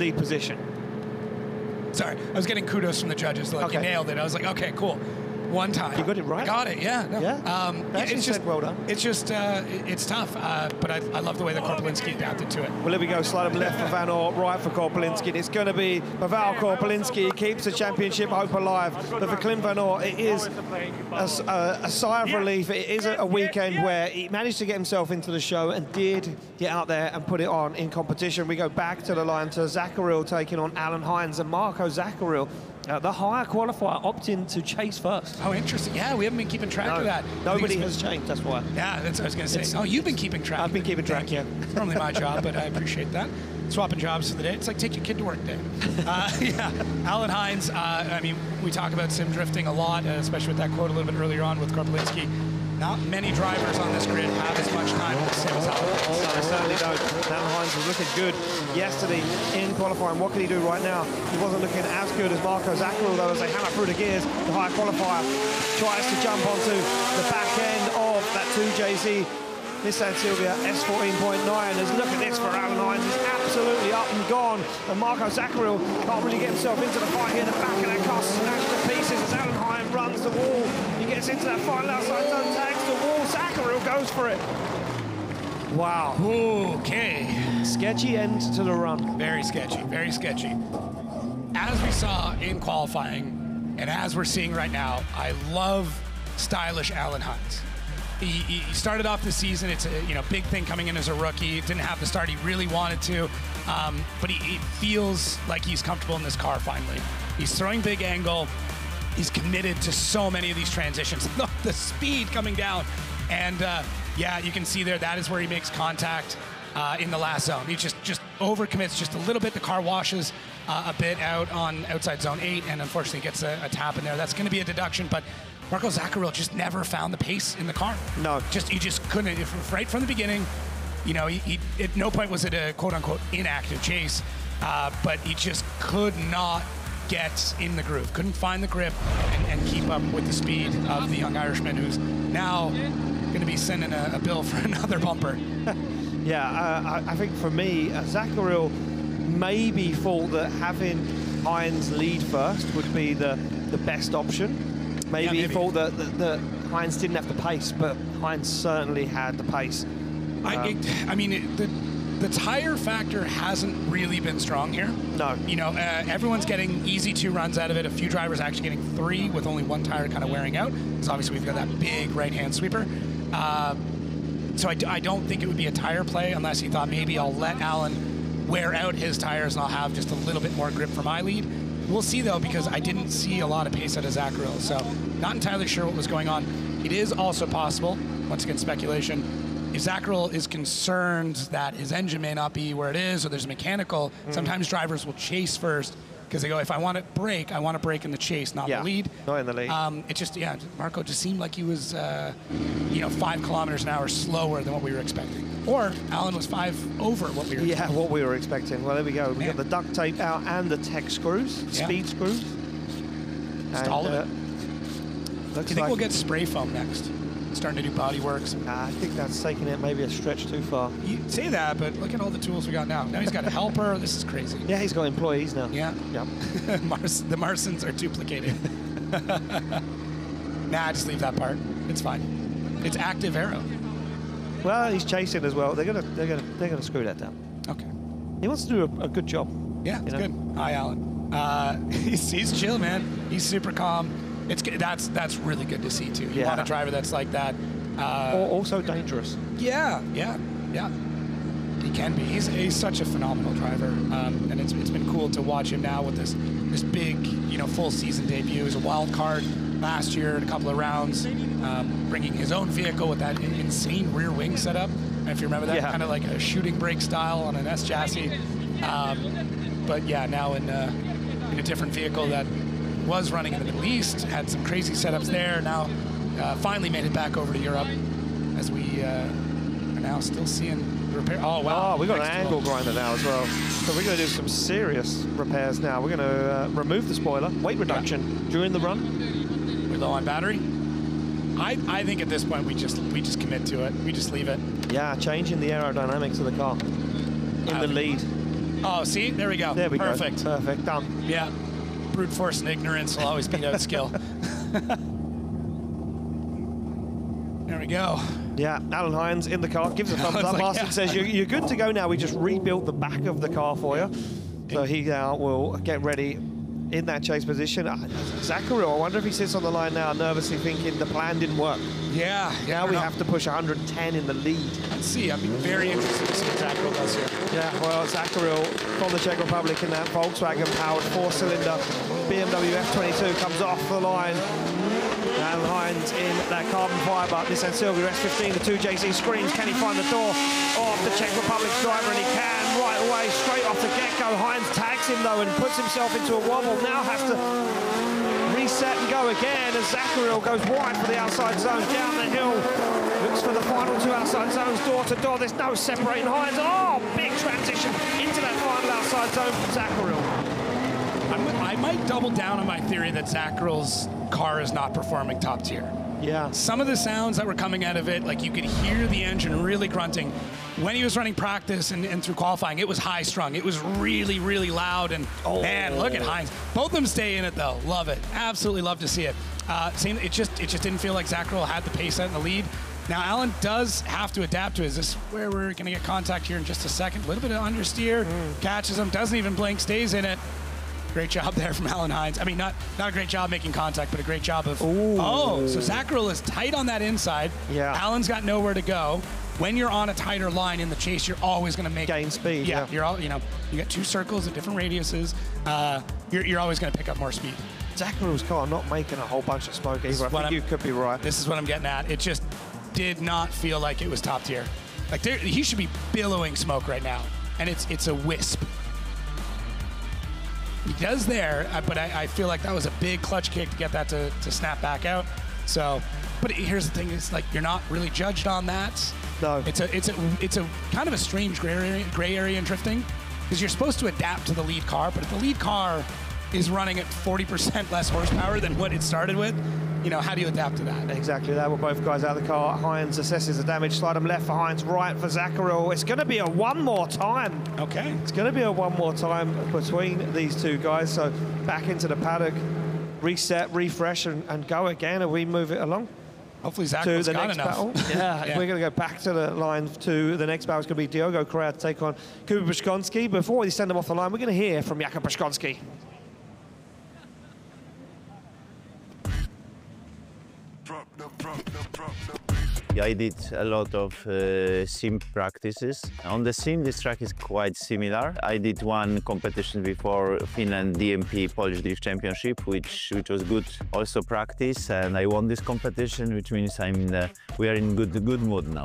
lead position. Sorry, I was getting kudos from the judges. Like, Okay. you nailed it. I was like, okay, cool. One time. You got it right? I got it, yeah. No. Yeah? It's just, well done. It's just, it's tough, but I love the way that Korpelinski adapted to it. Well, here we go. Slide him left for Van Aert, right for Korpelinski. And it's going to be Pavel Korpelinski. He keeps the championship hope alive. But for Clint Van Aert, it is a sigh of relief. It is a weekend where he managed to get himself into the show and did get out there and put it on in competition. We go back to the line to Zacharil taking on Alan Hines and Marco Zacharil. The higher qualifier opting to chase first. Oh, interesting. Yeah, we haven't been keeping track of that. Nobody has changed, that's why. Yeah, that's what I was going to say. Oh, you've been keeping track. I've been keeping track, yeah. It's normally my job, but I appreciate that. Swapping jobs for the day. It's like take your kid to work day. Yeah, Alan Hines, I mean, we talk about sim drifting a lot, especially with that quote a little bit earlier on with Korpelinski. Not many drivers on this grid have as much time with the sim as Alan Hines. No, they certainly don't. Alan Hines was looking good yesterday in qualifying. What can he do right now? He wasn't looking as good as Marco Zacharil, though, as they hammer through the gears. The high qualifier tries to jump onto the back end of that 2JZ Nissan Silvia S14.9. As look at this for Alan Hines. He's absolutely up and gone. And Marco Zacharil can't really get himself into the fight here. The back of that car smashed to pieces as Alan Hines runs the wall. He gets into that final outside zone, tags the wall. Zacharil goes for it. Wow. Okay. Sketchy end to the run. Very sketchy, very sketchy. As we saw in qualifying, and as we're seeing right now, I love stylish Alan Hines. He started off the season, it's a big thing coming in as a rookie. Didn't have the start he really wanted to, but he feels like he's comfortable in this car finally. He's throwing big angle. He's committed to so many of these transitions. The speed coming down, and yeah, you can see there, that is where he makes contact in the last zone. He just overcommits just a little bit. The car washes a bit out on outside zone 8, and unfortunately gets a tap in there. That's going to be a deduction, but Marco Zacharil just never found the pace in the car. No. He just couldn't. Right from the beginning, he at no point was it a quote-unquote inactive chase, but he just could not get in the groove, couldn't find the grip and keep up with the speed of the young Irishman, who's now going to be sending a bill for another bumper. Yeah, I think for me, Zacharil maybe thought that having Hines lead first would be the best option. Maybe he thought that Hines didn't have the pace, but Hines certainly had the pace. I mean, the tire factor hasn't really been strong here. No. Everyone's getting easy 2 runs out of it. A few drivers actually getting 3 with only 1 tire kind of wearing out. Because obviously we've got that big right-hand sweeper. So I don't think it would be a tire play unless he thought maybe I'll let Alan wear out his tires and I'll have just a little bit more grip for my lead. We'll see, though, because I didn't see a lot of pace out of Zacharil, so not entirely sure what was going on. It is also possible, once again, speculation, if Zacharil is concerned that his engine may not be where it is or there's a mechanical, sometimes drivers will chase first because they go, if I want to brake, I want to brake in the chase, not the lead. Not in the lead. It just, Marco just seemed like he was, 5 kilometers an hour slower than what we were expecting. Or Alan was 5 over what we were expecting. Yeah, what we were expecting. Well, there we go. We got the duct tape out and the tech screws, speed screws. Just all of it. Do you think we'll get spray foam next? Starting to do body works? I think that's taking it maybe a stretch too far. You say that, but look at all the tools we got now. Now he's got a helper. This is crazy. Yeah, he's got employees now. Yeah. Yep. The Marsons are duplicated. Nah, just leave that part. It's fine. It's active aero. Well, he's chasing as well. They're gonna screw that down. Okay. He wants to do a good job. Yeah, it's good. Hi, Alan. He's chill, man. He's super calm. That's really good to see too. You want a driver that's like that. Also dangerous. Yeah. He can be. He's such a phenomenal driver, and it's been cool to watch him now with this big, full season debut. As a wild card last year in a couple of rounds, bringing his own vehicle with that insane rear wing setup. And if you remember that, kind of like a shooting brake style on an S chassis. But yeah, now in a different vehicle that was running in the Middle East, had some crazy setups there. Now finally made it back over to Europe, as we are now still seeing repair. Oh wow! Oh, we got an angle grinder now as well. So we're going to do some serious repairs now. We're going to remove the spoiler, weight reduction during the run. We're low on battery. I think at this point we just commit to it. We just leave it. Yeah, changing the aerodynamics of the car in the lead. Oh, see? There we go. There we Perfect. go. Perfect. Done. Yeah. Brute force and ignorance will always beat out skill. There we go. Yeah, Alan Hines in the car, gives a thumbs up. Martin says, you're good to go now. We just rebuilt the back of the car for you. So he now will get ready in that chase position. Zacharil, I wonder if he sits on the line now, nervously thinking the plan didn't work. Yeah. Now we have to push 110 in the lead. Let's see. I'd be very interested to see what Zacharil does here. Yeah, well, Zacharil from the Czech Republic in that Volkswagen-powered 4-cylinder BMW F22 comes off the line. Alan Hines in that carbon fibre Nissan Silvia S15, the 2JZ screens. Can he find the door of the Czech Republic's driver? And he can right away, straight off the get-go. Hines tags him though and puts himself into a wobble. Now has to reset and go again as Zacharil goes wide for the outside zone, down the hill. Looks for the final two outside zones, door to door. There's no separating Hines. Oh, big transition into that final outside zone from Zacharil. I might double down on my theory that Zacharil's car is not performing top tier. Yeah. Some of the sounds that were coming out of it, like you could hear the engine really grunting. When he was running practice and through qualifying, it was high strung. It was really, really loud. And man, look at Hines. Both of them stay in it though. Love it. Absolutely love to see it. It just didn't feel like Zacharil had the pace out in the lead. Now Alan does have to adapt to it. Is this where we're going to get contact here in just a second? A little bit of understeer, catches him, doesn't even blink, stays in it. Great job there from Alan Hines. I mean, not a great job making contact, but a great job of... Ooh. Oh, so Zacharil is tight on that inside. Yeah. Alan's got nowhere to go. When you're on a tighter line in the chase, you're always going to make... Gain speed, yeah. You're all, you got two circles at different radiuses. You're always going to pick up more speed. Zaccharil's car not making a whole bunch of smoke either. I think you could be right. This is what I'm getting at. It just did not feel like it was top tier. Like, he should be billowing smoke right now, and it's a wisp. He does there, but I feel like that was a big clutch kick to get that to snap back out. So, but here's the thing: is like you're not really judged on that. No. It's a kind of a strange gray area in drifting because you're supposed to adapt to the lead car, but if the lead car is running at 40% less horsepower than what it started with, how do you adapt to that? Exactly that. We're both guys out of the car. Hines assesses the damage. Slide him left for Hines, right for Zacharil. It's going to be a one more time. Okay. It's going to be a one more time between these two guys. So back into the paddock, reset, refresh, and go again. And we move it along. Hopefully Zacharil's to the got next enough. battle. Yeah, we're going to go back to the line to the next battle. It's going to be Diogo Correa to take on Kuba Brzezkonski. Before we send him off the line, we're going to hear from Jakub Brzezkonski. Yeah, I did a lot of sim practices. On the sim, this track is quite similar. I did one competition before Finland DMP Polish Drift Championship, which was good also practice, and I won this competition, which means we are in good mood now.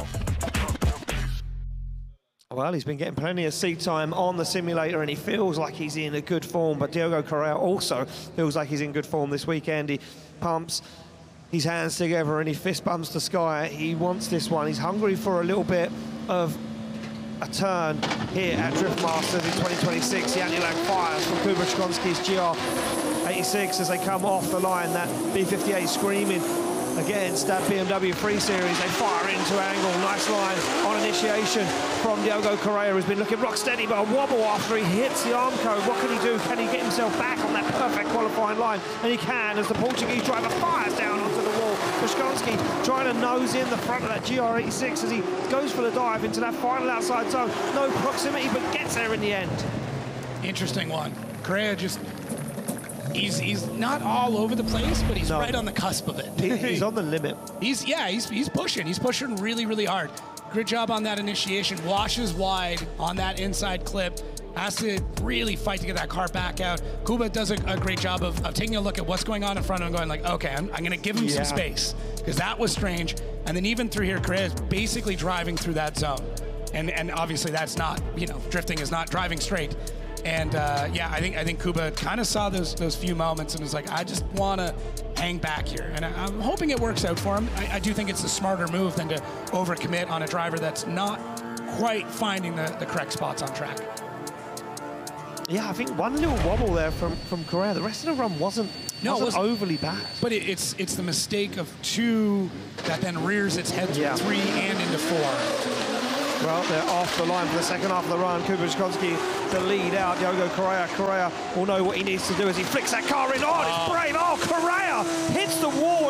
Well, he's been getting plenty of seat time on the simulator and he feels like he's in a good form, but Diogo Correa also feels like he's in good form this weekend. He pumps his hands together and he fist bumps the sky. He wants this one. He's hungry for a little bit of a turn here at Drift Masters in 2026. Janilag fires from Kuba Brzezkonski's GR86 as they come off the line. That B58 screaming against that BMW 3 Series. They fire into angle. Nice line on initiation from Diogo Correa, who's been looking rock steady, but a wobble after he hits the arm code. What can he do? Can he get himself back on that perfect qualifying line? And he can, as the Portuguese driver fires down onto the wall. Brzezkonski trying to nose in the front of that GR86 as he goes for the dive into that final outside zone. No proximity, but gets there in the end. Interesting one. Correa just... He's not all over the place, but he's right on the cusp of it. He's on the limit. He's pushing. He's pushing really, really hard. Good job on that initiation. Washes wide on that inside clip. Has to really fight to get that car back out. Kuba does a great job of taking a look at what's going on in front of him, going like, okay, I'm going to give him some space, because that was strange. And then even through here, Correa is basically driving through that zone. And obviously that's not, drifting is not driving straight. And yeah, I think Kuba kind of saw those few moments and was like, I just want to hang back here. And I'm hoping it works out for him. I do think it's a smarter move than to overcommit on a driver that's not quite finding the correct spots on track. Yeah, I think one little wobble there from Correa. The rest of the run wasn't overly bad. But it's the mistake of 2 that then rears its head through 3 and into 4. Well, they're off the line for the second half of the run. Kuba Brzezowski to lead out. Diogo Correa. Correa will know what he needs to do as he flicks that car in. Oh, it's brave. Oh, Correa hits the wall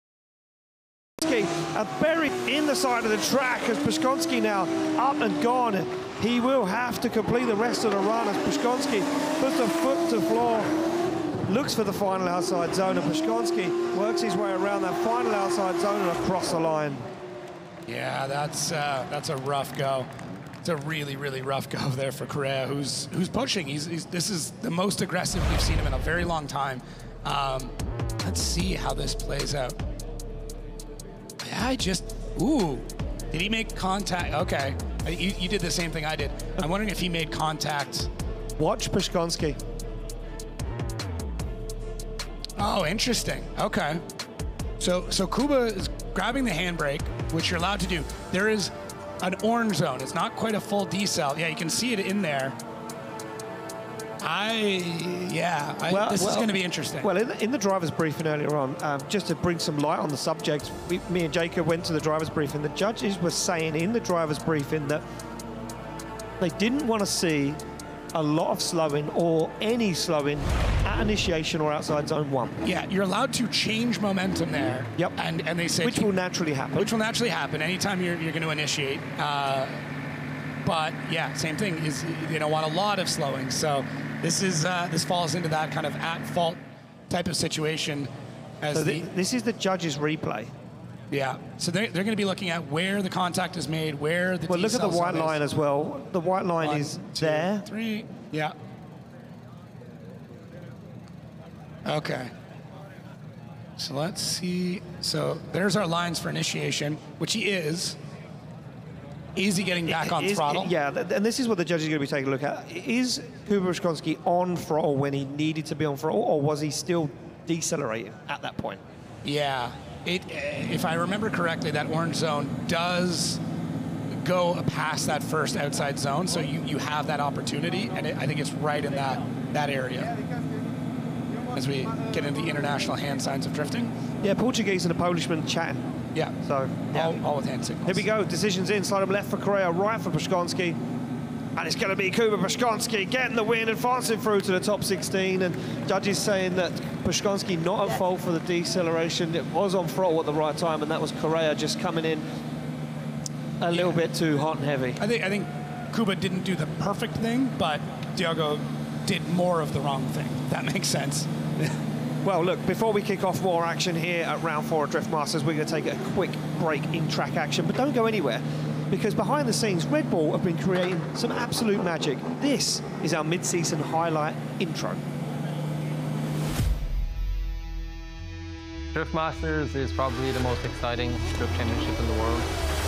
and buried in the side of the track as Brzezowski now up and gone. He will have to complete the rest of the run as Brzezowski puts the foot to floor. Looks for the final outside zone, and Brzezowski works his way around that final outside zone and across the line. Yeah, that's a rough go. It's a really, really rough go there for Correa, who's pushing. This is the most aggressive we've seen him in a very long time. Let's see how this plays out. Yeah, did he make contact? Okay, you did the same thing I did. I'm wondering if he made contact. Watch Brzezowski. Oh, interesting. Okay. So Kuba is grabbing the handbrake, which you're allowed to do. There is an orange zone. It's not quite a full decel. Yeah, you can see it in there. This is going to be interesting. Well, in the driver's briefing earlier on, just to bring some light on the subject, me and Jacob went to the driver's briefing. The judges were saying in the driver's briefing that they didn't want to see a lot of slowing or any slowing at initiation or outside zone 1. Yeah, you're allowed to change momentum there. Yep. And they say which will naturally happen. Which will naturally happen anytime you're going to initiate. But yeah, same thing is they don't want a lot of slowing. So this falls into that kind of at fault type of situation. So this is the judge's replay. Yeah, so they're going to be looking at where the contact is made, where the look at the white line as well. The white line 1, is 2, there. 3, yeah. Okay. So let's see. So there's our lines for initiation, which he is. Is he getting back on throttle? Yeah, and this is what the judge is going to be taking a look at. Is Kuba Brzezowski on throttle when he needed to be on throttle, or was he still decelerating at that point? Yeah. If I remember correctly, that orange zone does go past that first outside zone, so you have that opportunity, and I think it's right in that area. As we get into the international hand signs of drifting. Yeah, Portuguese and a Polishman chatting. Yeah. So yeah. All with hand signals. Here we go. Decisions in. Slide him left for Correa, right for Brzezowski. And it's going to be Kuba Brzezowski getting the win, advancing through to the top 16. And judges saying that Brzezowski not at fault for the deceleration. It was on throttle at the right time, and that was Correa just coming in a little bit too hot and heavy. I think Kuba didn't do the perfect thing, but Diogo did more of the wrong thing. That makes sense. Well, look, before we kick off more action here at round 4 of Drift Masters, we're going to take a quick break in track action, but don't go anywhere, because behind the scenes, Red Bull have been creating some absolute magic. This is our mid-season highlight intro. Drift Masters is probably the most exciting drift championship in the world.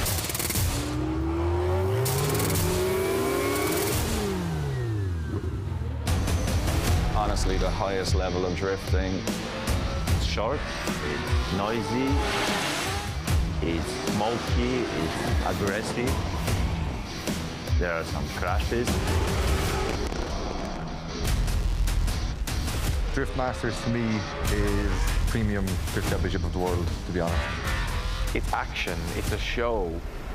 Honestly, the highest level of drifting. It's short, it's noisy, it's smoky, it's aggressive. There are some crashes. Drift Masters to me is premium drift championship of the world, to be honest. It's action, it's a show.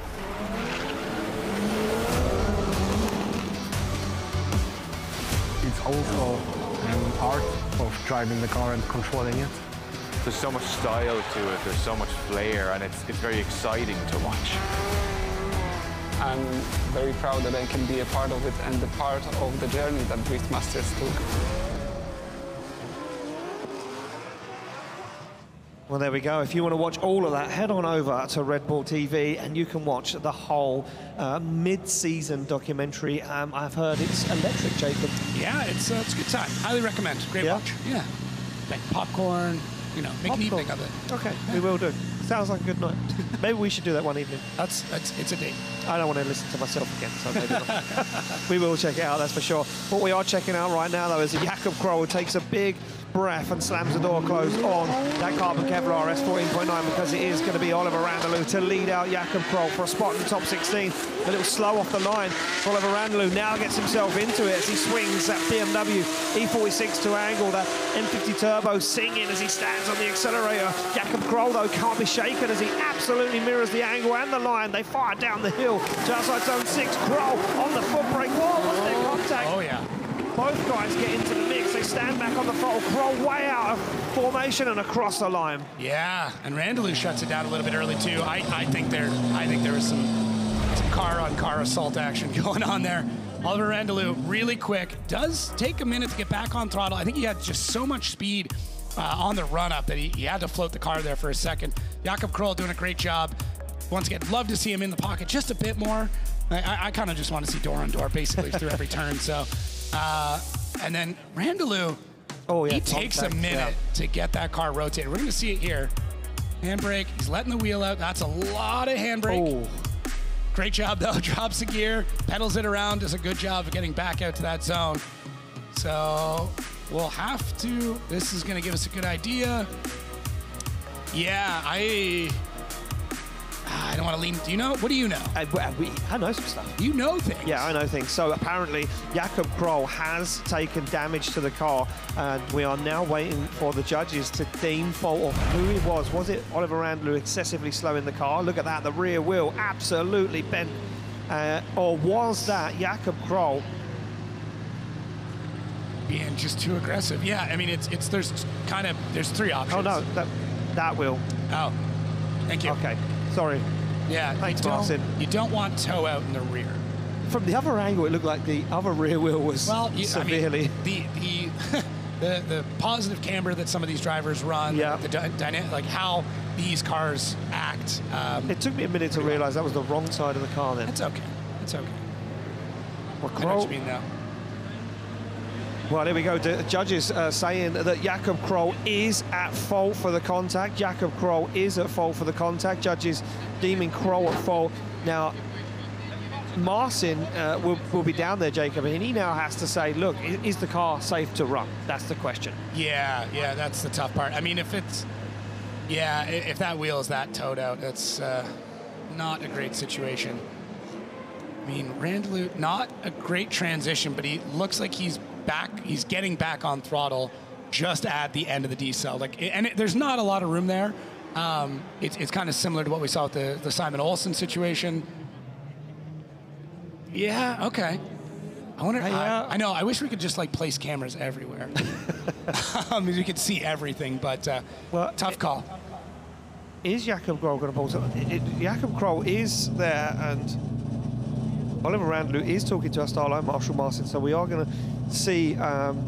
It's also an art of driving the car and controlling it. There's so much style to it, there's so much flair, and it's very exciting to watch. I'm very proud that I can be a part of it and a part of the journey that Drift Masters took. Well, there we go. If you want to watch all of that, head on over to Red Bull TV and you can watch the whole mid-season documentary. I've heard it's electric, Jacob. Yeah, it's a good time. Highly recommend. Great watch. Yeah. Make popcorn, make an evening of it. Okay, we will do. Sounds like a good night. Maybe we should do that one evening. It's a date. I don't want to listen to myself again, so maybe not. We will check it out, that's for sure. What we are checking out right now, though, is Jakob Kroll takes a big breath and slams the door closed on that Carbon Kevlar S14.9, because it is going to be Oliver Randalou to lead out Jakob Kroll for a spot in the top 16. A little slow off the line. Oliver Randalou now gets himself into it as he swings that BMW E46 to angle, that M50 Turbo singing as he stands on the accelerator. Jakob Kroll, though, can't be shaken as he absolutely mirrors the angle and the line. They fire down the hill to outside zone 6. Kroll on the foot brake. Whoa, what's their contact? Oh, yeah. Both guys get into the mix. They stand back on the throttle. Kroll way out of formation and across the line. Yeah, and Randalou shuts it down a little bit early too. I think there was some car-on-car assault action going on there. Oliver Randalou, really quick, does take a minute to get back on throttle. I think he had just so much speed on the run-up that he had to float the car there for a second. Jakob Kroll doing a great job. Once again, love to see him in the pocket just a bit more. I kind of just want to see door-on-door basically through every turn. So, and then Randalou, he takes a minute to get that car rotated. We're going to see it here. Handbrake, he's letting the wheel out. That's a lot of handbrake. Oh. Great job, though. Drops the gear, pedals it around, does a good job of getting back out to that zone. So we'll have to, this is going to give us a good idea. Yeah, I don't want to lean. Do you know? What do you know? I know some stuff. You know things. Yeah, I know things. So apparently, Jakob Kroll has taken damage to the car, and we are now waiting for the judges to deem fault of who it was. Was it Oliver Randalou excessively slow in the car? Look at that, the rear wheel absolutely bent. Or was that Jakob Kroll being just too aggressive? Yeah, I mean, there's three options. Oh no, that wheel. Oh, thank you. Okay, sorry. Yeah, thanks, Martin. You don't want toe out in the rear. From the other angle, it looked like the other rear wheel was severely. I mean, the positive camber that some of these drivers run, the dynamic, like how these cars act. It took me a minute to realize that was the wrong side of the car. Then it's okay. It's okay. Well, I know what you mean now. Well, there we go. The judges saying that Jakob Kroll is at fault for the contact. Jakob Kroll is at fault for the contact. Judges deeming Kroll at fault. Now, Marcin will be down there, Jacob, and he now has to say, look, is the car safe to run? That's the question. Yeah, that's the tough part. I mean, if that wheel is that towed out, that's not a great situation. I mean, Randalou, not a great transition, but he looks like he's back. He's getting back on throttle just at the end of the decel. There's not a lot of room there. It's kind of similar to what we saw with the Simon Olsen situation. Yeah, okay. I wonder. I know. I wish we could just place cameras everywhere. We could see everything, but tough call. Is Jakob Kroll going to pull something? Jakob Kroll is there, and Oliver Randalou is talking to our starline, Marshall Marcin, so we are going to see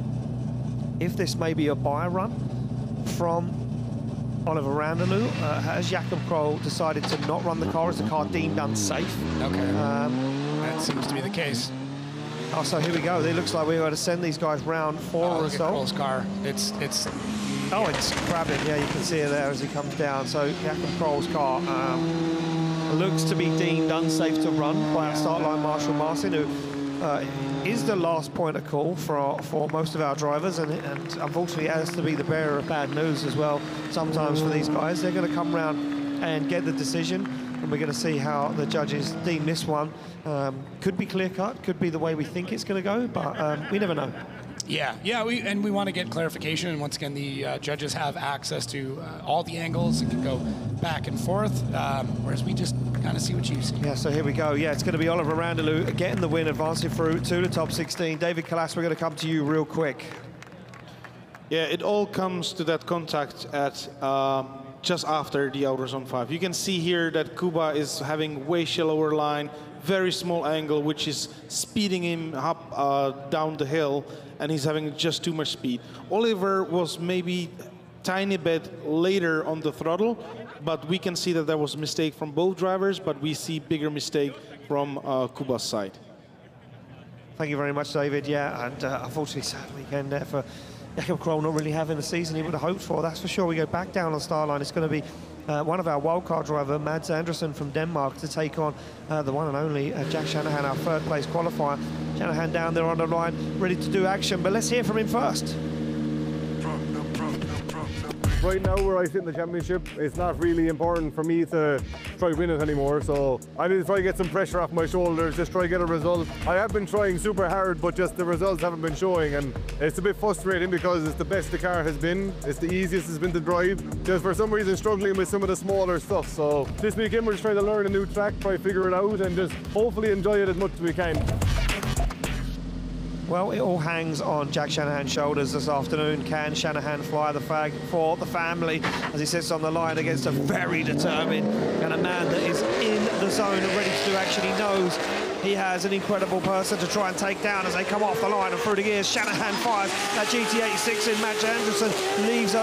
if this may be a buy run from Oliver Randalou. Has Jakob Kroll decided to not run the car? Is the car deemed unsafe? Okay. That seems to be the case. Oh, so here we go. It looks like we're going to send these guys round for a result. Kroll's car. It's grabbing. Yeah, you can see it there as he comes down. So Jakob Kroll's car looks to be deemed unsafe to run by our start line Marshall Marcin, who is the last point of call for most of our drivers, and unfortunately has to be the bearer of bad news as well sometimes for these guys. They're going to come round and get the decision, and we're going to see how the judges deem this one. Could be clear-cut, could be the way we think it's going to go, but we never know. Yeah, we want to get clarification, and once again, the judges have access to all the angles and can go back and forth, whereas we just kind of see what you see. Yeah, so here we go. Yeah, it's going to be Oliver Randalou getting the win, advancing through to the top 16. David Kalas, we're going to come to you real quick. Yeah, it all comes to that contact at just after the outer zone 5. You can see here that Kuba is having way shallower line, very small angle, which is speeding him up down the hill, and he's having just too much speed. Oliver was maybe tiny bit later on the throttle, but we can see that there was a mistake from both drivers, but we see bigger mistake from Kuba's side. Thank you very much, David. Yeah, and unfortunately, sad weekend there for Jakob Kroll, not really having the season he would have hoped for. That's for sure. We go back down on Starline. It's going to be one of our wildcard driver, Mads Andersen from Denmark, to take on the one and only Jack Shanahan, our third place qualifier. Shanahan down there on the line, ready to do action, but let's hear from him first. From the Right now, where I sit in the championship, it's not really important for me to try win it anymore. So I need to try to get some pressure off my shoulders, just try to get a result. I have been trying super hard, but just the results haven't been showing, and it's a bit frustrating because it's the best the car has been. It's the easiest it's been to drive. Just for some reason struggling with some of the smaller stuff. So this weekend we're just trying to learn a new track, try to figure it out, and just hopefully enjoy it as much as we can. Well, it all hangs on Jack Shanahan's shoulders this afternoon. Can Shanahan fly the flag for the family as he sits on the line against a very determined and a man that is in the zone and ready to do action? He knows he has an incredible person to try and take down as they come off the line and through the gears. Shanahan fires that GT86 in. Matt Anderson leaves